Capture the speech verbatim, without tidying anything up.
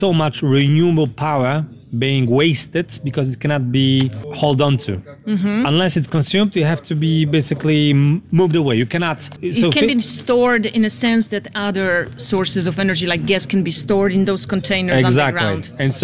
so much renewable power being wasted because it cannot be held on to. Mm-hmm. Unless it's consumed, you have to be basically moved away. You cannot. It so can be stored in a sense that other sources of energy like gas can be stored in those containers exactly. underground. And so